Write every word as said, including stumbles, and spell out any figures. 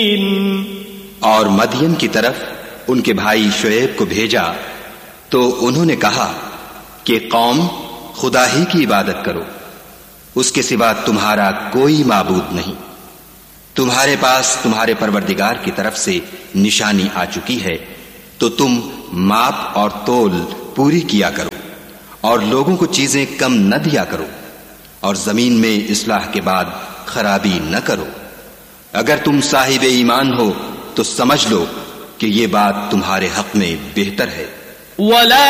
और मदियन की तरफ उनके भाई शुएब को भेजा तो उन्होंने कहा कि कौम, खुदा ही की इबादत करो, उसके सिवा तुम्हारा कोई माबूद नहीं। तुम्हारे पास तुम्हारे परवरदिगार की तरफ से निशानी आ चुकी है, तो तुम माप और तोल पूरी किया करो और लोगों को चीजें कम न दिया करो और जमीन में इस्लाह के बाद खराबी न करो। अगर तुम साहिब ईमान हो तो समझ लो कि ये बात तुम्हारे हक में बेहतर है।